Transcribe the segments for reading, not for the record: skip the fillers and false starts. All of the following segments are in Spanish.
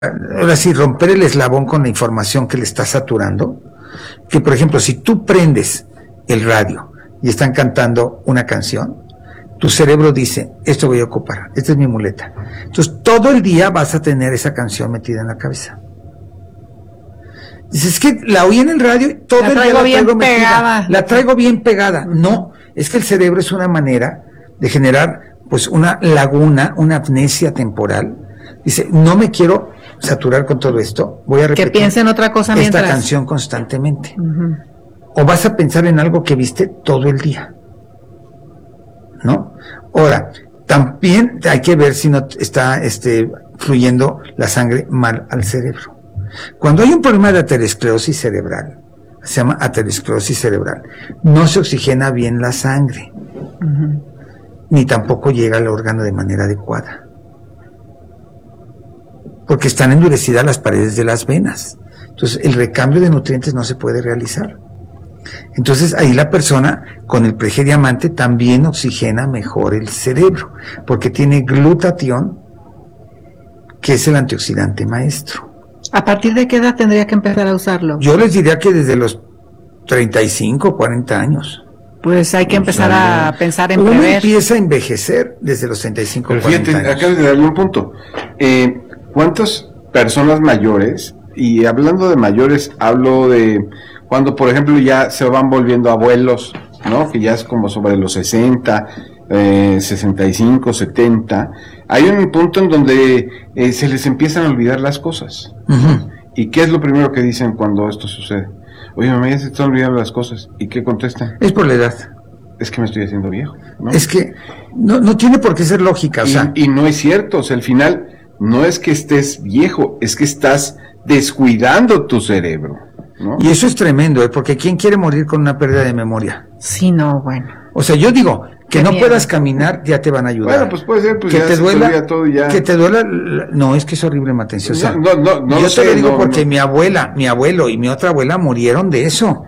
ahora sí, romper el eslabón con la información que le está saturando, que por ejemplo, si tú prendes el radio y están cantando una canción, tu cerebro dice, esto voy a ocupar, esta es mi muleta. Entonces, todo el día vas a tener esa canción metida en la cabeza. Dices, es que la oí en el radio y todo el día la traigo metida, la traigo bien pegada. No, es que el cerebro es una manera de generar pues una laguna, una amnesia temporal. Dice, no me quiero saturar con todo esto, voy a repetir que piense en otra cosa esta canción constantemente. O vas a pensar en algo que viste todo el día, ¿no? Ahora, también hay que ver si no está fluyendo la sangre mal al cerebro. Cuando hay un problema de aterosclerosis cerebral, se llama aterosclerosis cerebral, no se oxigena bien la sangre, ni tampoco llega al órgano de manera adecuada, porque están endurecidas las paredes de las venas. Entonces el recambio de nutrientes no se puede realizar. Entonces ahí la persona con el PG Diamante también oxigena mejor el cerebro, porque tiene glutatión, que es el antioxidante maestro. ¿A partir de qué edad tendría que empezar a usarlo? Yo les diría que desde los 35, 40 años. Pues hay que empezar a pensar en Uno prever. empieza a envejecer desde los 35, Pero 40 fíjate, años. acabas de darle un punto. ¿Cuántas personas mayores, y hablando de mayores, hablo de cuando, por ejemplo, ya se van volviendo abuelos, ¿no? Que ya es como sobre los 60, 65, 70, hay un punto en donde se les empiezan a olvidar las cosas. ¿Y qué es lo primero que dicen cuando esto sucede? Oye, mamá, ya se están olvidando las cosas. ¿Y qué contestan? Es por la edad. Es que me estoy haciendo viejo, ¿no? Es que no tiene por qué ser lógica, o sea. Y no es cierto, o sea, al final no es que estés viejo, es que estás descuidando tu cerebro, ¿no? Y eso es tremendo, porque ¿quién quiere morir con una pérdida de memoria? Sí, no, bueno. O sea, yo digo, que Qué no miedo. puedas caminar, ya te van a ayudar. Bueno, pues puede ser, pues que ya te se duela, olvida todo y ya. que te duela, no, es que es horrible, Matencio. O sea, No yo lo te sé, lo digo no, porque no. mi abuela, mi abuelo y mi otra abuela murieron de eso.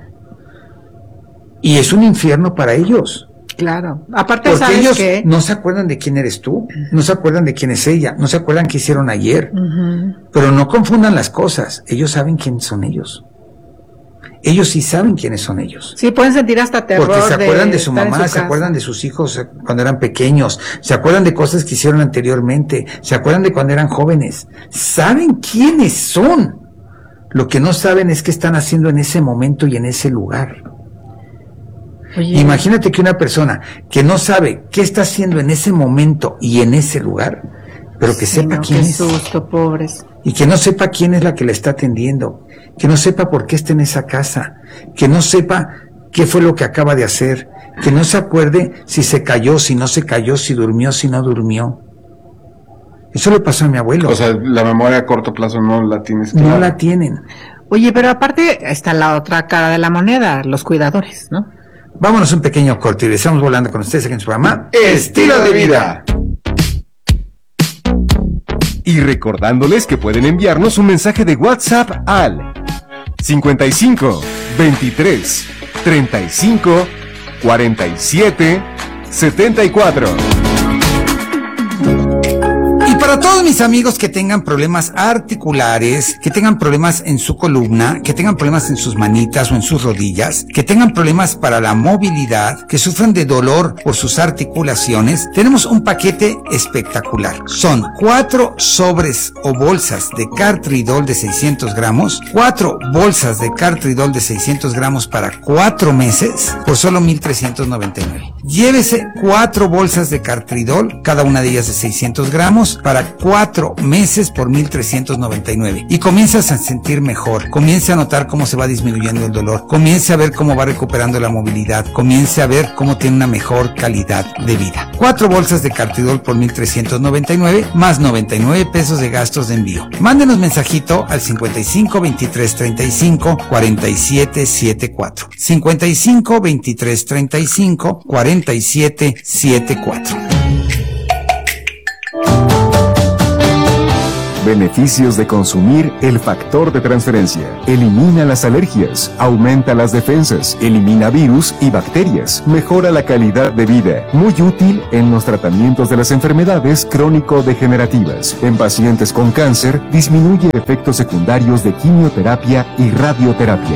Y es un infierno para ellos. Claro. Aparte, Porque ¿sabes ellos qué? no se acuerdan de quién eres tú, no se acuerdan de quién es ella, no se acuerdan qué hicieron ayer. Pero no confundan las cosas, ellos saben quién son ellos. Ellos sí saben quiénes son ellos. Sí, pueden sentir hasta terror. Porque se acuerdan de su estar en mamá, se casa. acuerdan de sus hijos cuando eran pequeños, se acuerdan de cosas que hicieron anteriormente, se acuerdan de cuando eran jóvenes. Saben quiénes son. Lo que no saben es qué están haciendo en ese momento y en ese lugar. Oye, Imagínate que una persona que no sabe qué está haciendo en ese momento y en ese lugar, pero que sí, sepa no, quién qué es, susto, pobres. y que no sepa quién es la que la está atendiendo, que no sepa por qué está en esa casa, que no sepa qué fue lo que acaba de hacer, que no se acuerde si se cayó, si no se cayó, si durmió, si no durmió. Eso le pasó a mi abuelo. O sea, la memoria a corto plazo no la tienes clara. No la tienen. Oye, pero aparte está la otra cara de la moneda, los cuidadores, ¿no? Vámonos un pequeño corte y regresamos volando con ustedes aquí en su programa Estilo de vida. Y recordándoles que pueden enviarnos un mensaje de WhatsApp al 55 23 35 47 74. Y para todos mis amigos que tengan problemas articulares, que tengan problemas en su columna, que tengan problemas en sus manitas o en sus rodillas, que tengan problemas para la movilidad, que sufran de dolor por sus articulaciones, tenemos un paquete espectacular. Son 4 sobres o bolsas de Cartridol de 600 gramos, 4 bolsas de Cartridol de 600 gramos para 4 meses por solo 1,399. Llévese 4 bolsas de Cartridol, cada una de ellas de 600 gramos, para 4 meses por 1,399. Y comienzas a sentir mejor, comienza a notar cómo se va disminuyendo el dolor, comience a ver cómo va recuperando la movilidad, comience a ver cómo tiene una mejor calidad de vida. 4 bolsas de Cartridol por 1,399, más 99 pesos de gastos de envío. Mándenos mensajito al 55 23 35 47 74. 55 23 35 47 74. Beneficios de consumir el factor de transferencia. Elimina las alergias, aumenta las defensas, elimina virus y bacterias, mejora la calidad de vida. Muy útil en los tratamientos de las enfermedades crónico-degenerativas. En pacientes con cáncer, disminuye efectos secundarios de quimioterapia y radioterapia.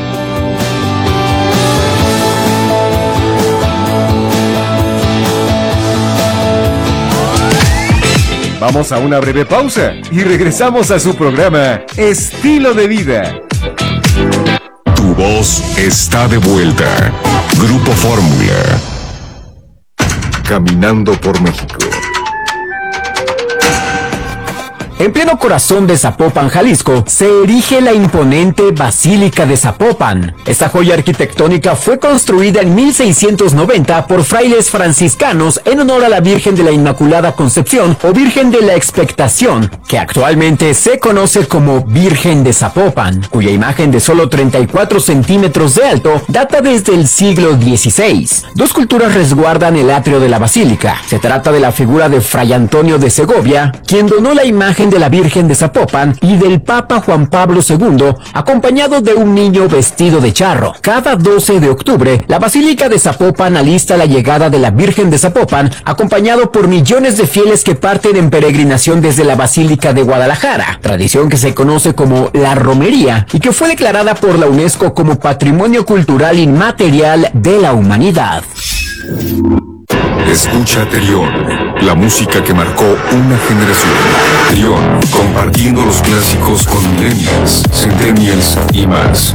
Vamos a una breve pausa y regresamos a su programa Estilo de Vida. Tu voz está de vuelta. Grupo Fórmula. Caminando por México. En pleno corazón de Zapopan, Jalisco, se erige la imponente Basílica de Zapopan. Esta joya arquitectónica fue construida en 1690 por frailes franciscanos en honor a la Virgen de la Inmaculada Concepción o Virgen de la Expectación, que actualmente se conoce como Virgen de Zapopan, cuya imagen de solo 34 centímetros de alto data desde el siglo XVI. Dos esculturas resguardan el atrio de la basílica. Se trata de la figura de Fray Antonio de Segovia, quien donó la imagen de la Virgen de Zapopan, y del Papa Juan Pablo II, acompañado de un niño vestido de charro. Cada 12 de octubre, la Basílica de Zapopan alista la llegada de la Virgen de Zapopan, acompañado por millones de fieles que parten en peregrinación desde la Basílica de Guadalajara, tradición que se conoce como la romería y que fue declarada por la UNESCO como Patrimonio Cultural Inmaterial de la Humanidad. Escucha Terión, la música que marcó una generación. Terión, compartiendo los clásicos con millennials, centennials y más.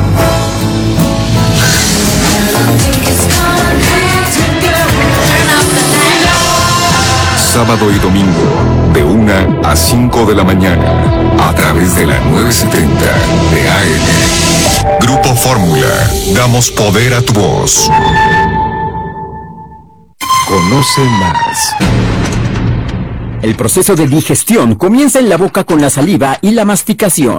Sábado y domingo, de 1 a 5 de la mañana, a través de la 970 de AM. Grupo Fórmula, damos poder a tu voz. Conoce más. El proceso de digestión comienza en la boca con la saliva y la masticación.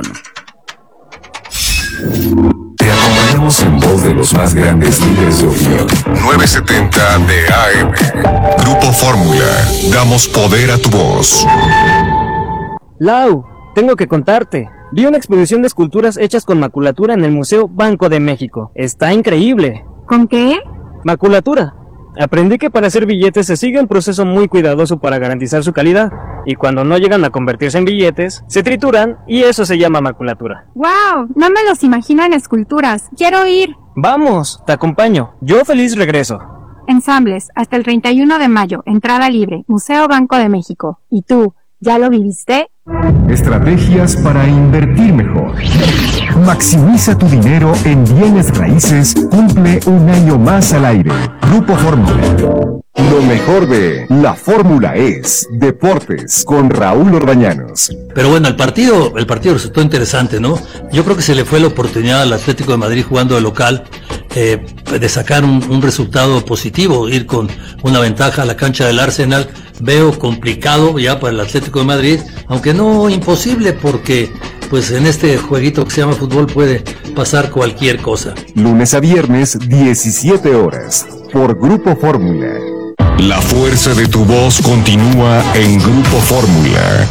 Te acompañamos en voz de los más grandes líderes de opinión. 970 de AM. Grupo Fórmula, damos poder a tu voz. Lau, tengo que contarte. Vi una exposición de esculturas hechas con maculatura en el Museo Banco de México. Está increíble. ¿Con qué? Maculatura. Aprendí que para hacer billetes se sigue un proceso muy cuidadoso para garantizar su calidad, y cuando no llegan a convertirse en billetes, se trituran y eso se llama maculatura. ¡Wow! No me los imagino en esculturas. ¡Quiero ir! ¡Vamos! Te acompaño. Yo feliz regreso. Ensambles, hasta el 31 de mayo, entrada libre, Museo Banco de México. ¿Y tú, ya lo viviste? Estrategias para invertir mejor. Maximiza tu dinero en bienes raíces. Cumple un año más al aire. Grupo Fórmula. Lo mejor de La Fórmula es Deportes con Raúl Orbañanos. Pero bueno, el partido resultó interesante, ¿no? Yo creo que se le fue la oportunidad al Atlético de Madrid jugando de local de sacar un resultado positivo, ir con una ventaja a la cancha del Arsenal. Veo complicado ya para el Atlético de Madrid, aunque no imposible, porque pues en este jueguito que se llama fútbol puede pasar cualquier cosa. Lunes a viernes, 17 horas, por Grupo Fórmula. La fuerza de tu voz continúa en Grupo Fórmula.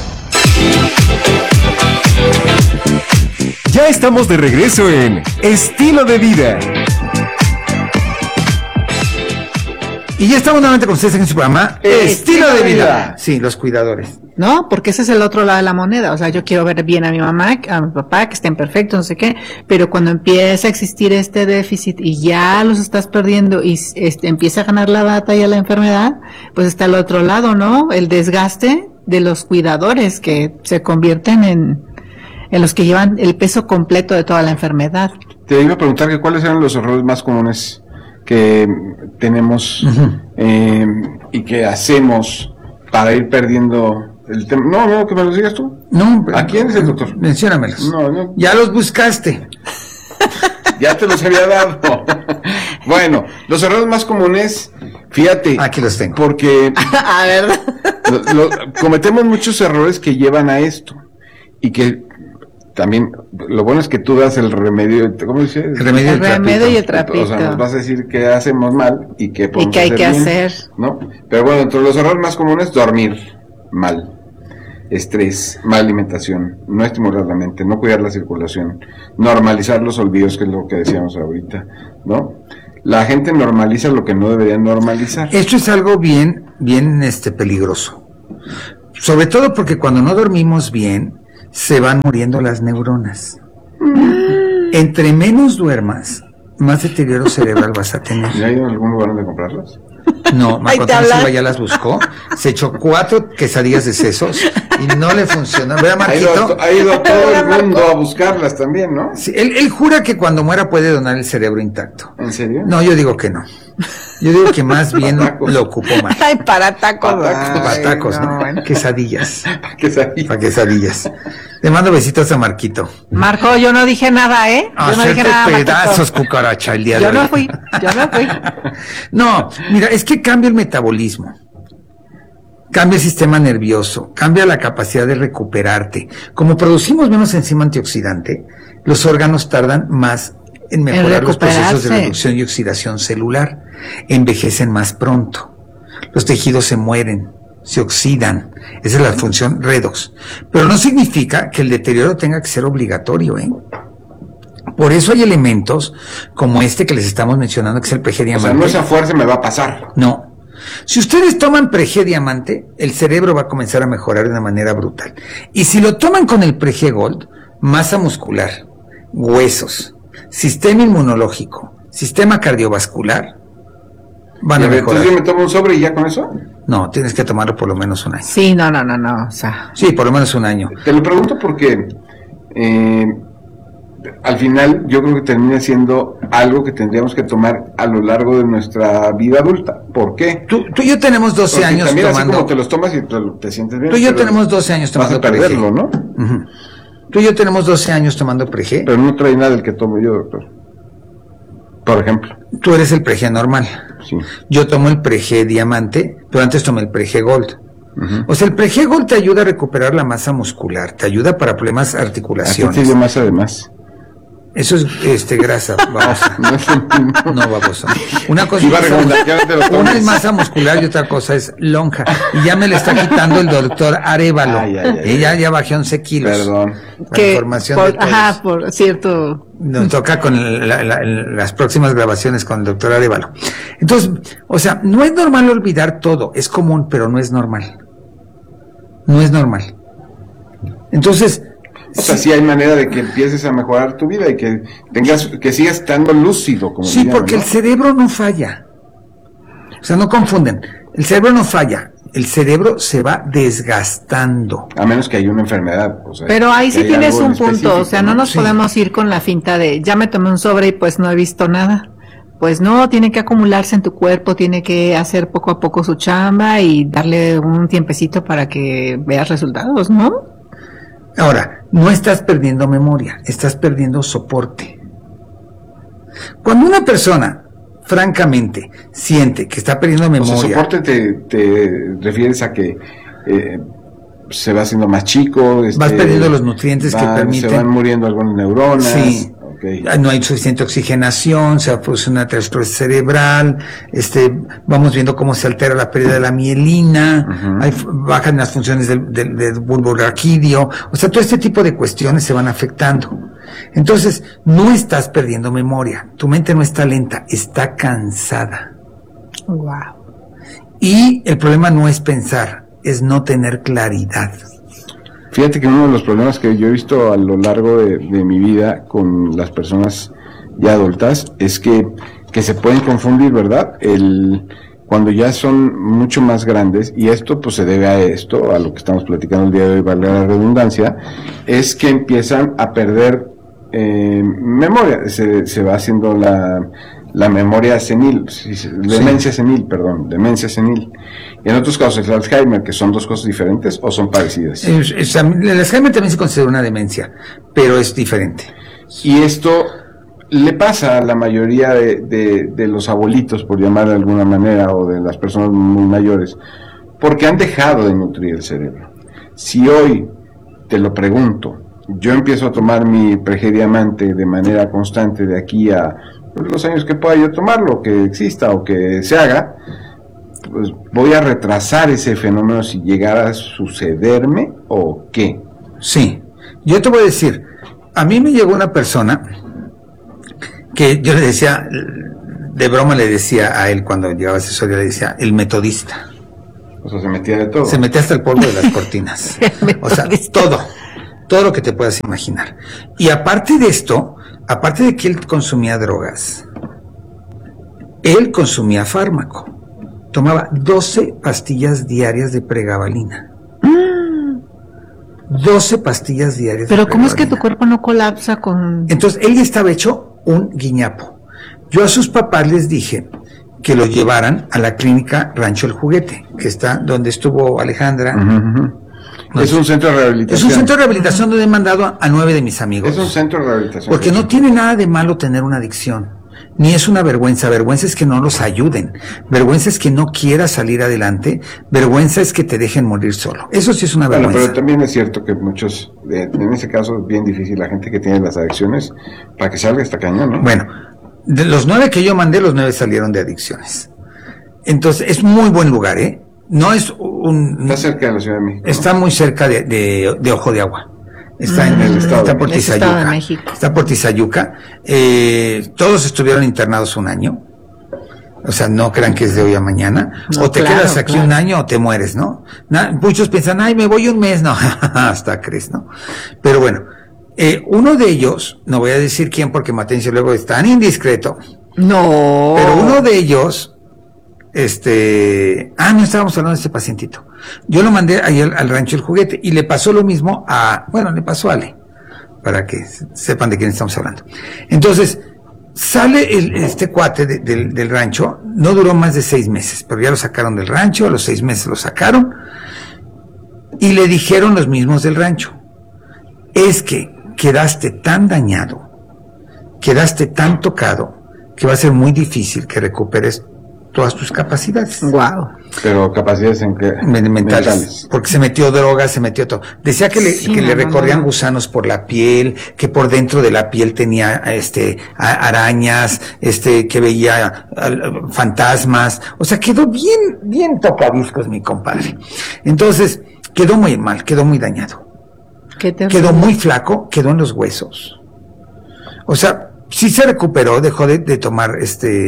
Ya estamos de regreso en Estilo de Vida. Y ya estamos nuevamente con ustedes en su programa Estilo de Vida. Sí, los cuidadores. No, porque ese es el otro lado de la moneda. O sea, yo quiero ver bien a mi mamá, a mi papá, que estén perfectos, no sé qué. Pero cuando empieza a existir este déficit y ya los estás perdiendo y empieza a ganar la batalla la enfermedad, pues está el otro lado, ¿no? El desgaste de los cuidadores que se convierten en los que llevan el peso completo de toda la enfermedad. Te iba a preguntar que cuáles eran los errores más comunes que tenemos y que hacemos para ir perdiendo el tema. No, que me los digas tú. No, ¿A quién es el doctor? Menciónamelos. No. Ya los buscaste. Ya te los había dado. Bueno, los errores más comunes, fíjate. Aquí los tengo. Porque A ver. cometemos muchos errores que llevan a esto. Y que también, lo bueno es que tú das el remedio, ¿cómo dice? El remedio y el trapito. O sea, nos vas a decir qué hacemos mal y qué podemos que hay hacer que bien, hacer. ¿no? Pero bueno, entre los errores más comunes, dormir mal. estrés, mala alimentación, no estimular la mente, no cuidar la circulación, normalizar los olvidos, que es lo que decíamos ahorita, ¿no? La gente normaliza lo que no debería normalizar. Esto es algo bien peligroso. Sobre todo porque cuando no dormimos bien, se van muriendo las neuronas. Entre menos duermas, más deterioro cerebral vas a tener. ¿Ya hay algún lugar donde comprarlas? No, Marco Antonio Silva ya las buscó, se echó 4 quesadillas de sesos y no le funcionó. ¿Verdad, Marquito? Ha ido todo el mundo a buscarlas también, ¿no? Sí, él jura que cuando muera puede donar el cerebro intacto. ¿En serio? No, yo digo que no. Yo digo que más bien lo ocupó mal. Ay, para tacos. Para tacos, ¿no? Bueno. Quesadillas. Quesadillas. Para quesadillas. Le mando besitos a Marquito. Marco, yo no dije nada, ¿eh? Yo no dije Hacerte nada, pedazos, cucaracha, el día de Yo hoy. no fui. No, mira, es que cambia el metabolismo, cambia el sistema nervioso, cambia la capacidad de recuperarte. Como producimos menos enzima antioxidante, los órganos tardan más en mejorar los procesos de reducción y oxidación celular, envejecen más pronto, los tejidos se mueren, se oxidan. Esa es la función redox. Pero no significa que el deterioro tenga que ser obligatorio, ¿eh? Por eso hay elementos como este que les estamos mencionando, que es el PG Diamante. O sea, no esa fuerza me va a pasar. No. Si ustedes toman PG Diamante, el cerebro va a comenzar a mejorar de una manera brutal. Y si lo toman con el PG Gold, masa muscular, huesos, sistema inmunológico, sistema cardiovascular, van a mejorar. Entonces yo me tomo un sobre y ya con eso. No, tienes que tomarlo por lo menos un año. Sí, no, o sea. Sí, por lo menos un año. Te lo pregunto porque al final yo creo que termina siendo algo que tendríamos que tomar a lo largo de nuestra vida adulta. ¿Por qué? Tú y yo tenemos 12 porque años también tomando. Así como te los tomas y te sientes bien. Tú y yo tenemos 12 años tomando vas a perderlo, ¿no? Uh-huh. Tú y yo tenemos 12 años tomando PG. Pero no trae nada del que tomo yo, doctor. Por ejemplo. Tú eres el PG normal. Sí. Yo tomo el PG Diamante, pero antes tomé el PG Gold. Uh-huh. O sea, el PG Gold te ayuda a recuperar la masa muscular, te ayuda para problemas de articulaciones. ¿A qué te dio masa además? Eso es grasa, babosa. No, babosa. Una cosa una es masa muscular y otra cosa es lonja. Y ya me le está quitando el doctor Arévalo. Ella ya bajé 11 kilos. Perdón. Que información de todos. Ajá, por cierto. Nos toca con las próximas grabaciones con el doctor Arévalo. Entonces, o sea, no es normal olvidar todo. Es común, pero no es normal. No es normal. Entonces, o sea, sí hay manera de que empieces a mejorar tu vida y que sigas estando lúcido, como sí, llaman, porque ¿no? el cerebro no falla. O sea, no confunden. El cerebro no falla. El cerebro se va desgastando. A menos que haya una enfermedad. O sea, pero ahí sí tienes un punto. O sea, no nos sí. podemos ir con la finta de ya me tomé un sobre y pues no he visto nada. Pues no, tiene que acumularse en tu cuerpo, tiene que hacer poco a poco su chamba y darle un tiempecito para que veas resultados, ¿no? Ahora, no estás perdiendo memoria, estás perdiendo soporte. Cuando una persona, francamente, siente que está perdiendo memoria... O sea, soporte te refieres a que se va haciendo más chico... vas perdiendo los nutrientes que permiten... Se van muriendo algunas neuronas... Sí. Okay. No hay suficiente oxigenación, se produce una aterosclerosis cerebral, vamos viendo cómo se altera la pérdida de la mielina, bajan las funciones del bulbo raquídeo, o sea, todo este tipo de cuestiones se van afectando. Entonces, no estás perdiendo memoria, tu mente no está lenta, está cansada. Wow. Y el problema no es pensar, es no tener claridad. Fíjate que uno de los problemas que yo he visto a lo largo de mi vida con las personas ya adultas es que se pueden confundir, ¿verdad? Cuando ya son mucho más grandes, y esto pues se debe a lo que estamos platicando el día de hoy, vale la redundancia, es que empiezan a perder memoria, se va haciendo la memoria senil, demencia senil. En otros casos, el Alzheimer, que son dos cosas diferentes o son parecidas. El Alzheimer también se considera una demencia, pero es diferente. Y esto le pasa a la mayoría de los abuelitos, por llamar de alguna manera, o de las personas muy mayores, porque han dejado de nutrir el cerebro. Si hoy, te lo pregunto, yo empiezo a tomar mi PG Diamante de manera constante de aquí a los años que pueda yo tomarlo, que exista o que se haga, pues, voy a retrasar ese fenómeno si llegara a sucederme o qué. Sí, yo te voy a decir, a mí me llegó una persona que yo le decía, de broma le decía a él cuando llegaba a asesoría, le decía, el metodista. O sea, se metía de todo. Se metía hasta el polvo de las cortinas. O sea, todo lo que te puedas imaginar. Y aparte de esto, aparte de que él consumía drogas, él consumía fármaco. Tomaba 12 pastillas diarias de pregabalina. 12 pastillas diarias. Pero de ¿cómo es que tu pregabalina. cuerpo no colapsa con...? Entonces, él ya estaba hecho un guiñapo. Yo a sus papás les dije que lo llevaran a la clínica Rancho El Juguete, que está donde estuvo Alejandra. Es un centro de rehabilitación. Es un centro de rehabilitación donde he mandado a 9 de mis amigos. Es un centro de rehabilitación. Porque no tiene nada de malo tener una adicción. Ni es una vergüenza. Vergüenza es que no los ayuden. Vergüenza es que no quieras salir adelante. Vergüenza es que te dejen morir solo. Eso sí es una Bueno, vergüenza. pero también es cierto que muchos, en ese caso es bien difícil, la gente que tiene las adicciones, para que salga esta cañón, ¿no? Bueno, de los 9 que yo mandé, los 9 salieron de adicciones. Entonces, es muy buen lugar, ¿eh? No es un... Está cerca de la Ciudad de México. Está muy cerca de Ojo de Agua. Está en el estado, está por Es Estado de Tizayuca. México. Está por Tizayuca. Todos estuvieron internados un año. O sea, no crean que es de hoy a mañana. No, o te claro, quedas aquí claro. un año o te mueres, ¿no? Muchos piensan, ay, me voy un mes. No, hasta crees, ¿no? Pero bueno, uno de ellos, no voy a decir quién porque Matencio luego es tan indiscreto, No. pero uno de ellos, no estábamos hablando de este pacientito. Yo lo mandé ahí al Rancho El Juguete y le pasó lo mismo le pasó a Ale, para que sepan de quién estamos hablando. Entonces, sale este cuate del rancho, no duró más de 6 meses, pero ya lo sacaron del rancho, a los 6 meses lo sacaron, y le dijeron los mismos del rancho, es que quedaste tan dañado, quedaste tan tocado, que va a ser muy difícil que recuperes todas tus capacidades. Wow. Pero capacidades en que Mentales, porque se metió droga, se metió todo. Decía que le recorrían gusanos por la piel, que por dentro de la piel tenía arañas, que veía fantasmas, o sea, quedó bien tocadiscos mi compadre. Entonces, quedó muy mal, quedó muy dañado. Quedó muy flaco, quedó en los huesos. O sea, sí se recuperó, dejó de tomar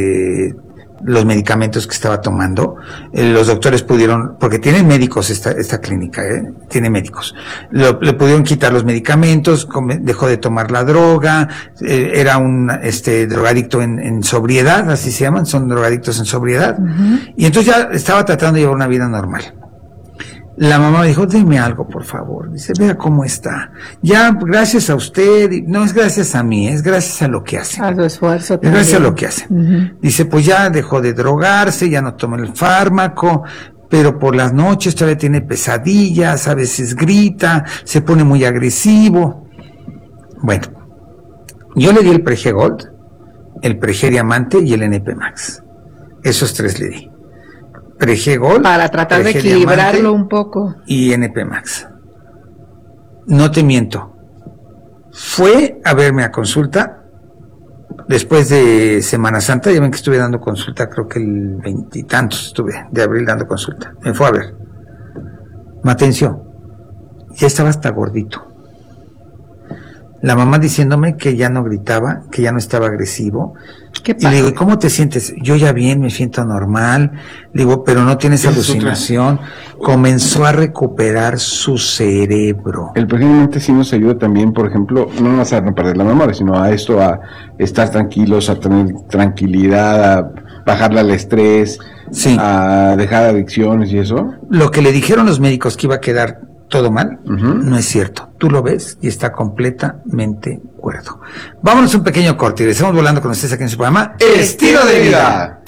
los medicamentos que estaba tomando. Los doctores pudieron, porque tienen médicos esta clínica, tiene médicos, le pudieron quitar los medicamentos, dejó de tomar la droga, era un drogadicto en sobriedad, así se llaman, son drogadictos en sobriedad, y entonces ya estaba tratando de llevar una vida normal. La mamá me dijo, deme algo, por favor. Dice, vea cómo está. Ya, gracias a usted, no es gracias a mí, es gracias a lo que hace. A su esfuerzo Es también. gracias a lo que hace. Dice, pues ya dejó de drogarse, ya no toma el fármaco, pero por las noches todavía tiene pesadillas, a veces grita, se pone muy agresivo. Bueno, yo le di el Prege Gold, el Prege Diamante y el NP Max. Esos 3 le di. Prege Gold, Para tratar de Prege equilibrarlo Diamante un poco. y NP Max. No te miento. Fue a verme a consulta después de Semana Santa. Ya ven que estuve dando consulta, creo que el 20 y tantos estuve de abril dando consulta. Me fue a ver. Matencio, ya estaba hasta gordito. La mamá diciéndome que ya no gritaba, que ya no estaba agresivo. Y le digo, ¿y cómo te sientes? Yo ya bien, me siento normal. Le digo, pero no tienes alucinación. Comenzó a recuperar su cerebro. El precisamente sí nos ayuda también, por ejemplo, no más a no perder la memoria, sino a esto, a estar tranquilos, a tener tranquilidad, a bajarle al estrés, a dejar adicciones y eso. Lo que le dijeron los médicos que iba a quedar todo mal, no es cierto. Tú lo ves y está completamente cuerdo. Vámonos a un pequeño corte y regresamos volando con ustedes aquí en su programa Estilo de Vida.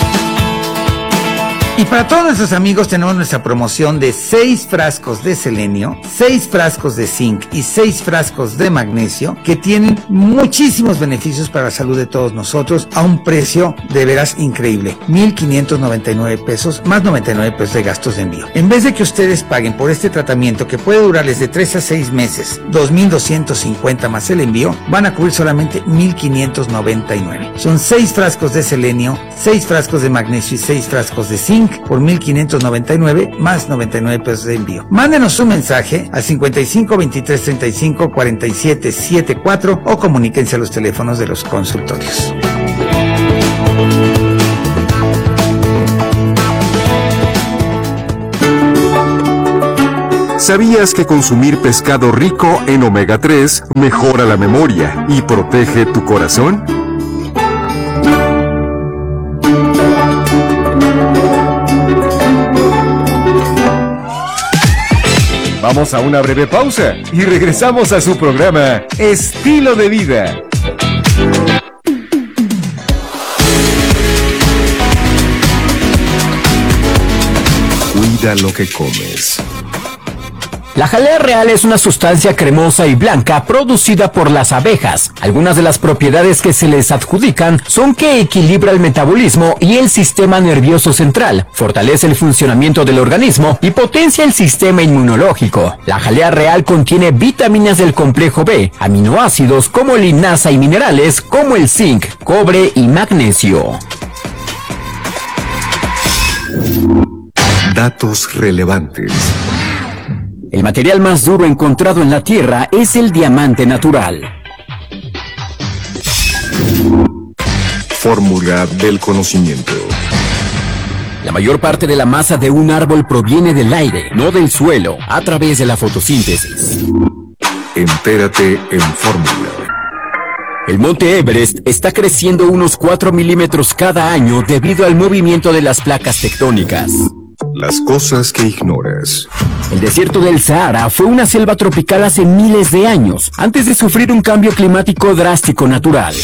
Y para todos nuestros amigos tenemos nuestra promoción de 6 frascos de selenio, 6 frascos de zinc y 6 frascos de magnesio que tienen muchísimos beneficios para la salud de todos nosotros a un precio de veras increíble, 1,599 pesos más 99 pesos de gastos de envío. En vez de que ustedes paguen por este tratamiento que puede durarles de 3 a 6 meses, 2,250 más el envío, van a cubrir solamente 1,599. Son 6 frascos de selenio, 6 frascos de magnesio y 6 frascos de zinc zinc por 1,599 más 99 pesos de envío. Mándenos un mensaje al 55 23 35 47 74 o comuníquense a los teléfonos de los consultorios. ¿Sabías que consumir pescado rico en omega 3 mejora la memoria y protege tu corazón? Vamos a una breve pausa y regresamos a su programa Estilo de Vida. Cuida lo que comes. La jalea real es una sustancia cremosa y blanca producida por las abejas. Algunas de las propiedades que se les adjudican son que equilibra el metabolismo y el sistema nervioso central, fortalece el funcionamiento del organismo y potencia el sistema inmunológico. La jalea real contiene vitaminas del complejo B, aminoácidos como linaza y minerales como el zinc, cobre y magnesio. Datos relevantes. El material más duro encontrado en la Tierra es el diamante natural. Fórmula del conocimiento. La mayor parte de la masa de un árbol proviene del aire, no del suelo, a través de la fotosíntesis. Entérate en Fórmula. El monte Everest está creciendo unos 4 milímetros cada año debido al movimiento de las placas tectónicas. Las cosas que ignoras. El desierto del Sahara fue una selva tropical hace miles de años, antes de sufrir un cambio climático drástico natural.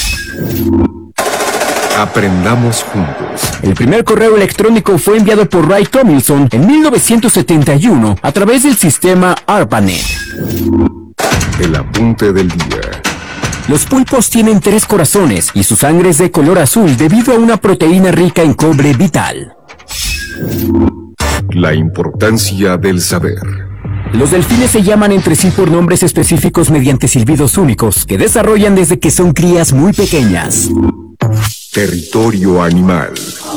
Aprendamos juntos. El primer correo electrónico fue enviado por Ray Tomlinson en 1971 a través del sistema ARPANET. El apunte del día. Los pulpos tienen 3 corazones y su sangre es de color azul debido a una proteína rica en cobre vital. La importancia del saber. Los delfines se llaman entre sí por nombres específicos mediante silbidos únicos que desarrollan desde que son crías muy pequeñas. Territorio animal.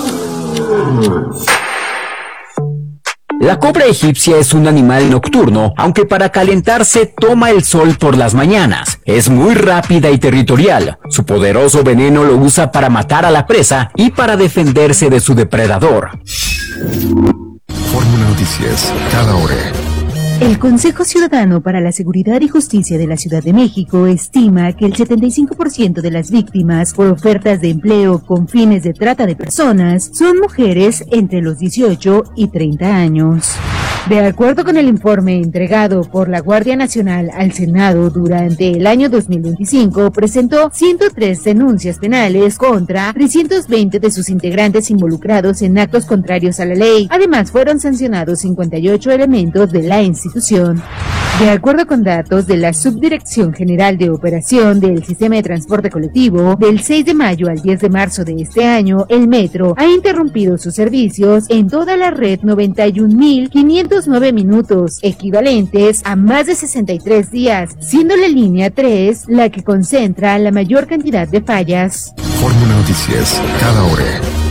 La cobra egipcia es un animal nocturno, aunque para calentarse toma el sol por las mañanas. Es muy rápida y territorial. Su poderoso veneno lo usa para matar a la presa y para defenderse de su depredador. Fórmula Noticias, cada hora. El Consejo Ciudadano para la Seguridad y Justicia de la Ciudad de México estima que el 75% de las víctimas por ofertas de empleo con fines de trata de personas son mujeres entre los 18 y 30 años. De acuerdo con el informe entregado por la Guardia Nacional al Senado durante el año 2025, presentó 103 denuncias penales contra 320 de sus integrantes involucrados en actos contrarios a la ley. Además, fueron sancionados 58 elementos de la institución. De acuerdo con datos de la Subdirección General de Operación del Sistema de Transporte Colectivo, del 6 de mayo al 10 de marzo de este año, el metro ha interrumpido sus servicios en toda la red 91.509 minutos, equivalentes a más de 63 días, siendo la línea 3 la que concentra la mayor cantidad de fallas. Fórmula Noticias, cada hora.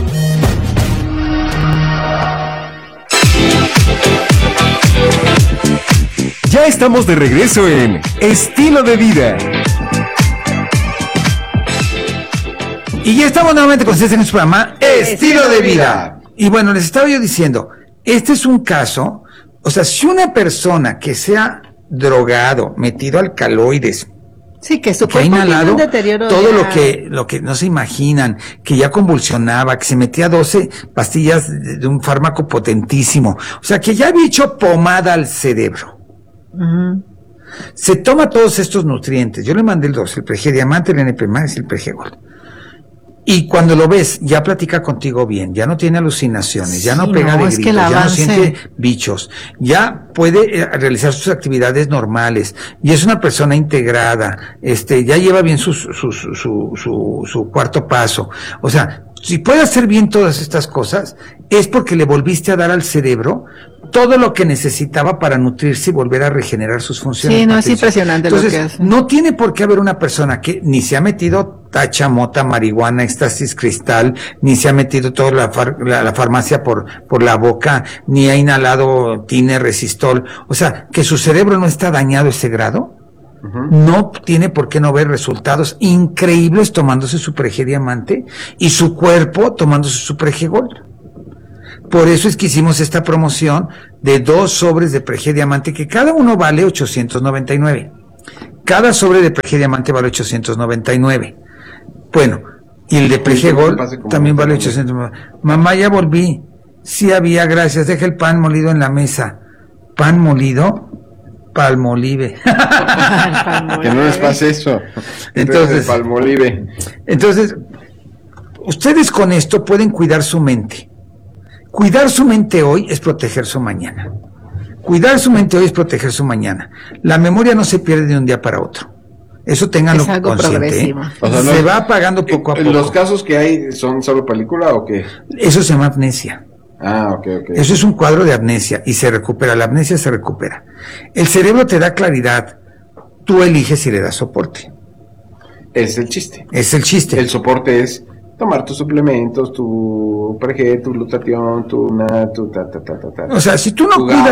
Ya estamos de regreso en Estilo de Vida. Y ya estamos nuevamente con ustedes en su programa Estilo de Vida. Y bueno, les estaba yo diciendo, este es un caso, o sea, si una persona que sea drogado, metido alcaloides, sí, que su que ha cuerpo inhalado tiene un deterioro todo ya. lo que no se imaginan, que ya convulsionaba, que se metía 12 pastillas de un fármaco potentísimo, o sea, que ya había hecho pomada al cerebro. Uh-huh. Se toma todos estos nutrientes. Yo le mandé el 2, el PG Diamante, el NP Max y el PG Gold. Y cuando lo ves, ya platica contigo bien, ya no tiene alucinaciones, ya no pega de gritos, ya no siente bichos, ya puede realizar sus actividades normales, y es una persona integrada, ya lleva bien su cuarto paso. O sea, si puede hacer bien todas estas cosas, es porque le volviste a dar al cerebro todo lo que necesitaba para nutrirse y volver a regenerar sus funciones. Sí, no, es impresionante. Entonces, lo que hace. No tiene por qué haber una persona que ni se ha metido tacha, mota, marihuana, éxtasis, cristal, ni se ha metido toda la farmacia por la boca, ni ha inhalado tine, resistol, o sea, que su cerebro no está dañado a ese grado, no tiene por qué no ver resultados increíbles tomándose su Prege Diamante y su cuerpo tomándose su Prege Gold. Por eso es que hicimos esta promoción de 2 sobres de Prege Diamante, que cada uno vale 899. Cada sobre de Prege Diamante vale 899. Bueno, y el de Prege Gold también vale 899. Mamá, ya volví. Sí había, gracias. Deja el pan molido en la mesa. ¿Pan molido? Palmolive. Que no les pase eso. Entonces, Palmolive. Entonces, ustedes con esto pueden cuidar su mente. Cuidar su mente hoy es proteger su mañana. Cuidar su mente hoy es proteger su mañana. La memoria no se pierde de un día para otro. Eso ténganlo consciente. O sea, se va apagando poco a poco. ¿Los casos que hay son solo película o qué? Eso se llama amnesia. Ah, ok. Eso es un cuadro de amnesia y se recupera. La amnesia se recupera. El cerebro te da claridad. Tú eliges si le das soporte. Es el chiste. Es el chiste. El soporte es tomar tus suplementos, tu Prege, tu glutatión, tu ta. O sea, si tú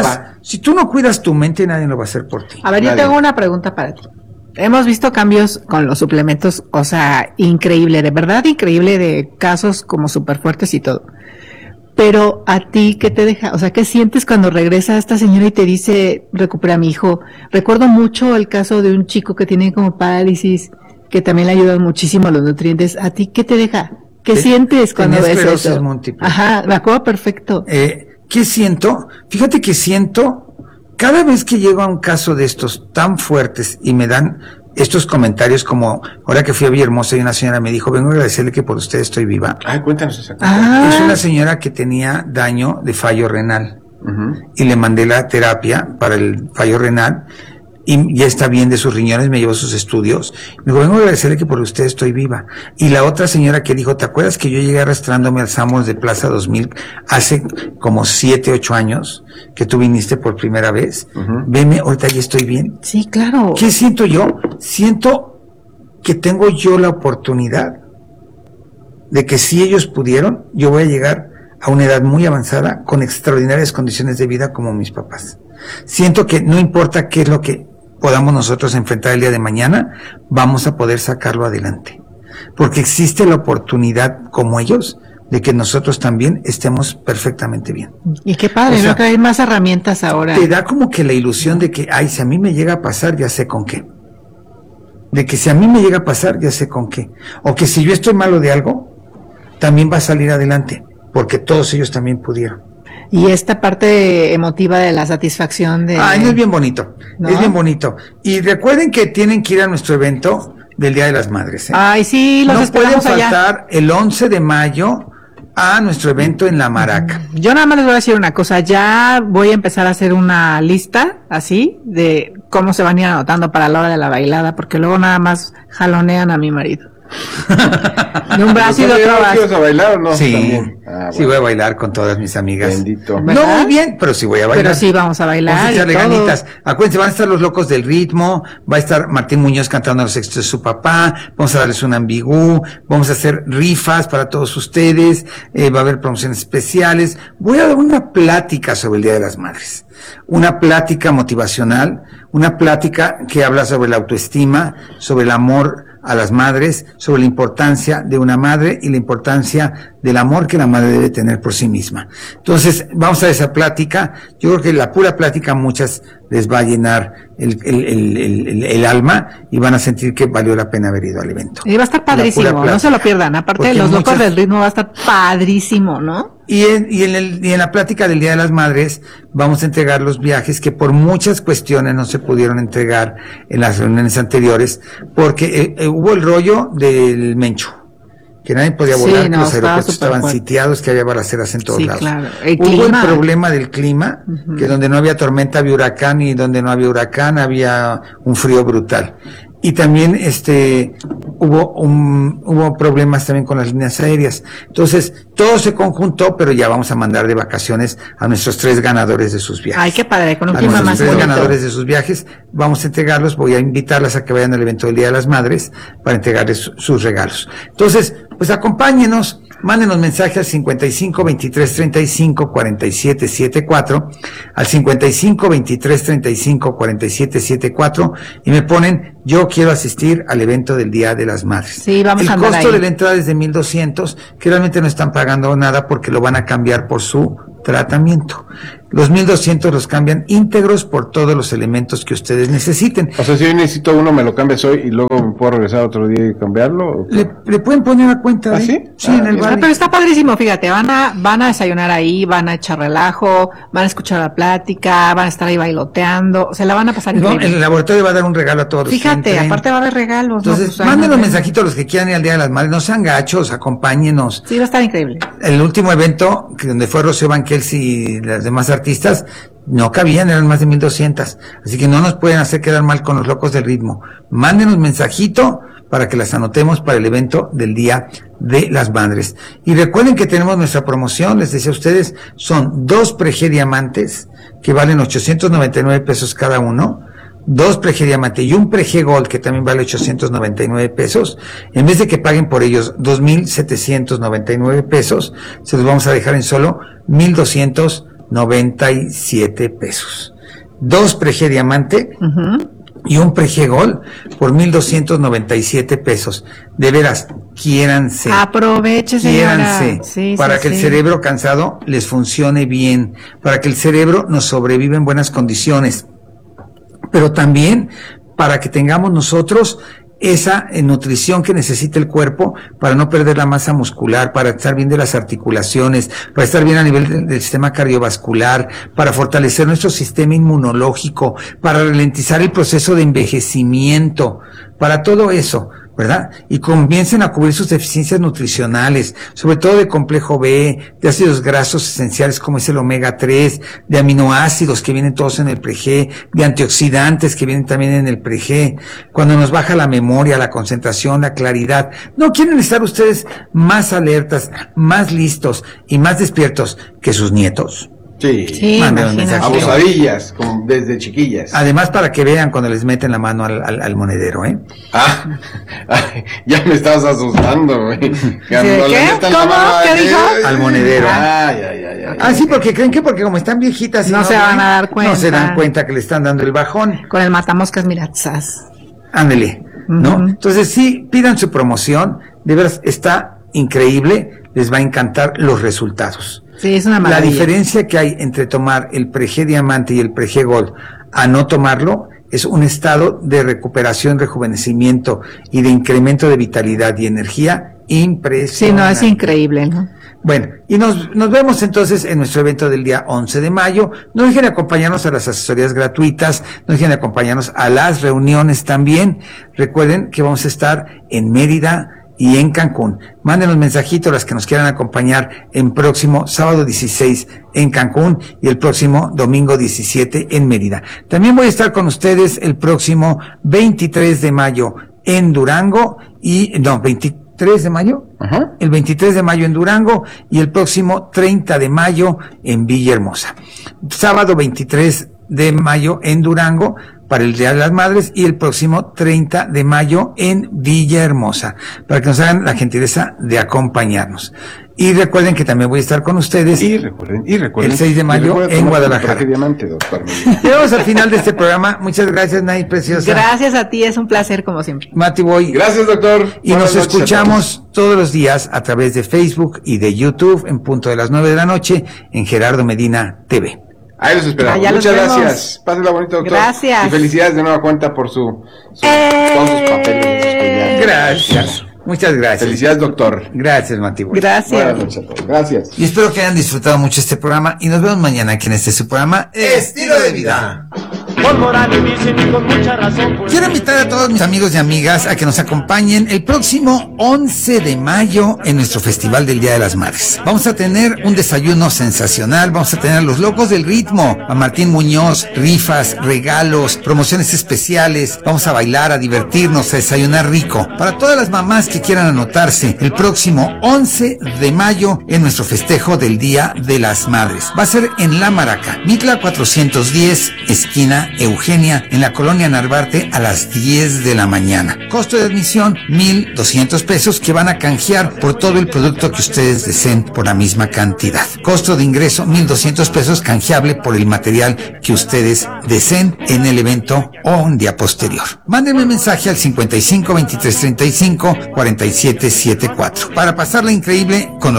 no cuidas tu mente, nadie lo va a hacer por ti. A ver, yo tengo una pregunta para ti. Hemos visto cambios con los suplementos, o sea, increíble, de verdad increíble, de casos como súper fuertes y todo. Pero a ti, ¿qué te deja? O sea, ¿qué sientes cuando regresa esta señora y te dice, recupera a mi hijo? Recuerdo mucho el caso de un chico que tiene como parálisis, que también le ayudan muchísimo a los nutrientes. ¿A ti qué te deja? ¿Qué sientes cuando ves eso? Múltiple. Ajá, me acuerdo perfecto. ¿Qué siento? Fíjate que siento, cada vez que llego a un caso de estos tan fuertes y me dan estos comentarios, como ahora que fui a Villahermosa y una señora me dijo, vengo a agradecerle que por usted estoy viva. Ay, cuéntanos esa cosa. Es una señora que tenía daño de fallo renal y le mandé la terapia para el fallo renal y ya está bien de sus riñones, me llevó sus estudios. Me dijo, vengo a agradecerle que por usted estoy viva. Y la otra señora que dijo, ¿te acuerdas que yo llegué arrastrándome al Samos de Plaza 2000 hace como 7, 8 años que tú viniste por primera vez? Veme, ahorita ya estoy bien. Sí, claro. ¿Qué siento yo? Siento que tengo yo la oportunidad de que si ellos pudieron, yo voy a llegar a una edad muy avanzada con extraordinarias condiciones de vida como mis papás. Siento que no importa qué es lo que podamos nosotros enfrentar el día de mañana, vamos a poder sacarlo adelante. Porque existe la oportunidad, como ellos, de que nosotros también estemos perfectamente bien. Y qué padre, o sea, ¿no? Que hay más herramientas ahora. Te da como que la ilusión de que, ay, si a mí me llega a pasar, ya sé con qué. De que si a mí me llega a pasar, ya sé con qué. O que si yo estoy malo de algo, también va a salir adelante, porque todos ellos también pudieron. Y esta parte emotiva de la satisfacción de... Ay, no, es bien bonito, ¿no? Es bien bonito. Y recuerden que tienen que ir a nuestro evento del Día de las Madres, ¿eh? Ay, sí, los esperamos allá. No pueden faltar el 11 de mayo a nuestro evento en La Maraca. Yo nada más les voy a decir una cosa, ya voy a empezar a hacer una lista, así, de cómo se van a ir anotando para la hora de la bailada, porque luego nada más jalonean a mi marido. De un brazo y de otro brazo. ¿Vas a bailar o no? Sí, sí voy a bailar con todas mis amigas. Bendito. ¿Verdad? No muy bien, pero sí voy a bailar. Pero sí vamos a bailar. Vamos a echarle ganitas. Acuérdense, van a estar los locos del ritmo, va a estar Martín Muñoz cantando los éxitos de su papá, vamos a darles un ambigú, vamos a hacer rifas para todos ustedes, va a haber promociones especiales. Voy a dar una plática sobre el Día de las Madres. Una plática motivacional, una plática que habla sobre la autoestima, sobre el amor a las madres, sobre la importancia de una madre y la importancia del amor que la madre debe tener por sí misma. Entonces, vamos a esa plática. Yo creo que la pura plática a muchas les va a llenar el alma y van a sentir que valió la pena haber ido al evento. Y va a estar padrísimo, no se lo pierdan. Aparte de los locos del ritmo va a estar padrísimo, ¿no? Y en la plática del Día de las Madres vamos a entregar los viajes que por muchas cuestiones no se pudieron entregar en las reuniones anteriores, porque hubo el rollo del Mencho, que nadie podía volar, que los aeropuertos estaban sitiados, que había balaceras en todos lados. Claro. Hubo el problema del clima, que donde no había tormenta había huracán, y donde no había huracán había un frío brutal. y también hubo problemas también con las líneas aéreas. Entonces, todo se conjuntó, pero ya vamos a mandar de vacaciones a nuestros 3 ganadores de sus viajes. Ay, qué padre, con un A clima nuestros más 3 bonito. ganadores de sus viajes, vamos a entregarlos, voy a invitarlas a que vayan al evento del Día de las Madres para entregarles sus regalos. Entonces, pues acompáñenos, mándenos mensaje al 55 23 35 47 74, al 55 23 35 47 74, y me ponen, yo quiero asistir al evento del Día de las Madres. Sí, vamos a El andar costo ahí. de la entrada es de 1,200, que realmente no están pagando nada porque lo van a cambiar por su tratamiento. Los 1,200 los cambian íntegros por todos los elementos que ustedes necesiten. O sea, si yo necesito uno, me lo cambias hoy y luego me puedo regresar otro día y cambiarlo. Le pueden poner a cuenta. ¿Ah, ¿eh? sí? Sí, en el bar. Pero está padrísimo, fíjate, van a desayunar ahí, van a echar relajo, van a escuchar la plática, van a estar ahí bailoteando, se la van a pasar No, increíble. el laboratorio va a dar un regalo a todos los que Fíjate, entren. aparte va a haber regalos. ¿no? Entonces, Pues, manden los ay, mensajitos a los que quieran ir al Día de las Madres, no sean gachos, acompáñenos. Sí, va a estar increíble. El último evento, donde fue Rocío Banquels y las demás artistas, no cabían, eran más de 1,200. Así que no nos pueden hacer quedar mal con los locos del ritmo. Mándenos mensajito para que las anotemos para el evento del Día de las Madres. Y recuerden que tenemos nuestra promoción, les decía a ustedes, son 2 Prege Diamantes, que valen 899 pesos cada uno, 2 Prege Diamante y un Prege Gold, que también vale 899 pesos. En vez de que paguen por ellos 2,799 pesos, se los vamos a dejar en solo 1,297 pesos. 2 Prege Diamante y un Prege Gold por 1,297 pesos. De veras, quiéranse. Aproveche, señora. Quiéranse, Sí, para sí, que el sí. cerebro cansado les funcione bien, para que el cerebro nos sobreviva en buenas condiciones, pero también para que tengamos nosotros esa nutrición que necesita el cuerpo para no perder la masa muscular, para estar bien de las articulaciones, para estar bien a nivel del sistema cardiovascular, para fortalecer nuestro sistema inmunológico, para ralentizar el proceso de envejecimiento, para todo eso, ¿verdad? Y comiencen a cubrir sus deficiencias nutricionales, sobre todo de complejo B, de ácidos grasos esenciales como es el omega 3, de aminoácidos que vienen todos en el Prege, de antioxidantes que vienen también en el Prege. Cuando nos baja la memoria, la concentración, la claridad, ¿no quieren estar ustedes más alertas, más listos y más despiertos que sus nietos? Sí, Mándenos mensajes. abusadillas, como desde chiquillas. Además, para que vean cuando les meten la mano al monedero, ¿eh? Ay, ya me estabas asustando, güey. Cuando le metan la ¿Cómo? mano ¿Qué aquí, dijo? Al monedero. Ay. Ah, sí, porque creen que porque como están viejitas y No se van a dar cuenta. No se dan cuenta que le están dando el bajón. Con el matamoscas, mira, ¡zas! Ándele, ¿no? Entonces sí, pidan su promoción, de veras está increíble, les va a encantar los resultados. Sí, es una La maravilla. diferencia que hay entre tomar el Prege Diamante y el Prege Gold a no tomarlo es un estado de recuperación, rejuvenecimiento y de incremento de vitalidad y energía impresionante. Sí, no, es increíble, ¿no? Bueno, y nos vemos entonces en nuestro evento del día 11 de mayo. No dejen de acompañarnos a las asesorías gratuitas, no dejen de acompañarnos a las reuniones también. Recuerden que vamos a estar en Mérida y en Cancún. Mándenos mensajitos las que nos quieran acompañar en próximo sábado 16 en Cancún y el próximo domingo 17 en Mérida. También voy a estar con ustedes el próximo 23 de mayo en Durango y, no, 23 de mayo, el 23 de mayo en Durango y el próximo 30 de mayo en Villahermosa. Sábado 23 de mayo en Durango para el Día de las Madres y el próximo 30 de mayo en Villahermosa, para que nos hagan la gentileza de acompañarnos. Y recuerden que también voy a estar con ustedes el 6 de mayo en Guadalajara. Llegamos al final de este programa. Muchas gracias, Nay Preciosa. Gracias a ti, es un placer como siempre. Mati Boy. Gracias, doctor. Y nos escuchamos todos los días a través de Facebook y de YouTube en punto de las 9 de la noche en Gerardo Medina TV. Ahí los esperamos. Allá los Muchas vemos. gracias. Pásenla bonito, doctor. Gracias. Y felicidades de nueva cuenta por todos sus papeles. Gracias. Muchas gracias. Felicidades, doctor. Gracias, Mati Boy. Gracias. Buenas noches a todos. Gracias. Y espero que hayan disfrutado mucho este programa y nos vemos mañana aquí en este su programa Estilo de Vida. con moral y dicen y con mucha razón. Quiero invitar a todos mis amigos y amigas a que nos acompañen el próximo 11 de mayo en nuestro Festival del Día de las Madres. Vamos a tener un desayuno sensacional, vamos a tener a los locos del ritmo, a Martín Muñoz, rifas, regalos, promociones especiales, vamos a bailar, a divertirnos, a desayunar rico. Para todas las mamás que quieran anotarse, el próximo 11 de mayo en nuestro festejo del Día de las Madres. Va a ser en La Maraca, Mitla 410, esquina Eugenia, en la colonia Narvarte, a las 10 de la mañana. Costo de admisión, 1,200 pesos, que van a canjear por todo el producto que ustedes deseen por la misma cantidad. Costo de ingreso, 1,200 pesos, canjeable por el material que ustedes deseen en el evento o un día posterior. Mándenme un mensaje al 55 23 35 47 74 para pasarla increíble con los